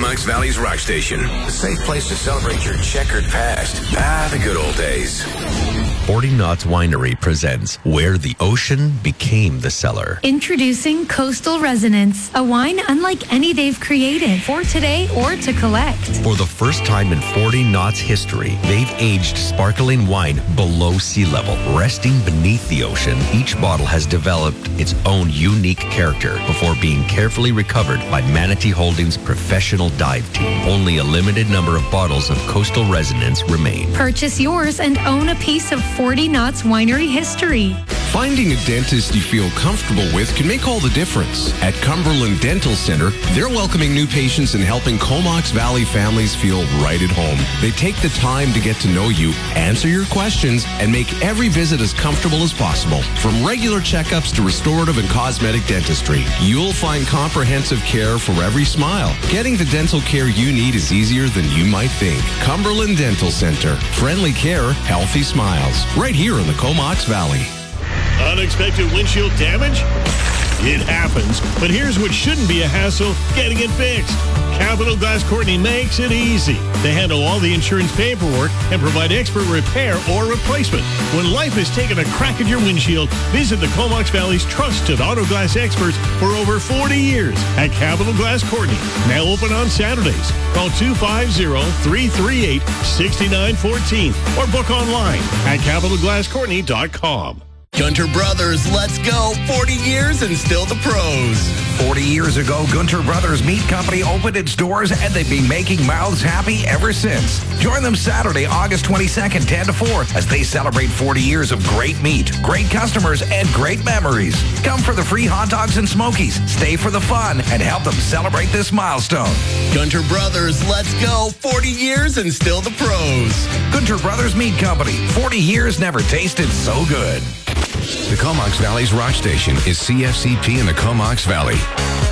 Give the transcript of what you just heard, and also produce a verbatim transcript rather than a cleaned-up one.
Comox Valley's rock station. A safe place to celebrate your checkered past. Ah, the good old days. forty Knots Winery presents Where the Ocean Became the Cellar. Introducing Coastal Resonance, a wine unlike any they've created for today or to collect. For the first time in forty Knots history, they've aged sparkling wine below sea level, resting beneath the ocean. Each bottle has developed its own unique character before being carefully recovered by Manatee Holdings' professional dive team. Only a limited number of bottles of Coastal Resonance remain. Purchase yours and own a piece of forty Knots Winery history. Finding a dentist you feel comfortable with can make all the difference. At Cumberland Dental Center, they're welcoming new patients and helping Comox Valley families feel right at home. They take the time to get to know you, answer your questions, and make every visit as comfortable as possible. From regular checkups to restorative and cosmetic dentistry, you'll find comprehensive care for every smile. Getting the dental care you need is easier than you might think. Cumberland Dental Center. Friendly care, healthy smiles. Right here in the Comox Valley. Unexpected windshield damage? It happens, but here's what shouldn't be a hassle: getting it fixed. Capital Glass Courtney makes it easy. They handle all the insurance paperwork and provide expert repair or replacement. When life has taken a crack at your windshield, visit the Comox Valley's trusted auto glass experts for over forty years at Capital Glass Courtney. Now open on Saturdays. Call two five zero, three three eight, six nine one four or book online at capital glass courtney dot com. Gunter Brothers, let's go. forty years and still the pros. forty years ago, Gunter Brothers Meat Company opened its doors, and they've been making mouths happy ever since. Join them Saturday, August twenty-second, ten to four, as they celebrate forty years of great meat, great customers, and great memories. Come for the free hot dogs and smokies, stay for the fun, and help them celebrate this milestone. Gunter Brothers, let's go. forty years and still the pros. Gunter Brothers Meat Company. forty years never tasted so good. The Comox Valley's rock station is C F C P in the Comox Valley.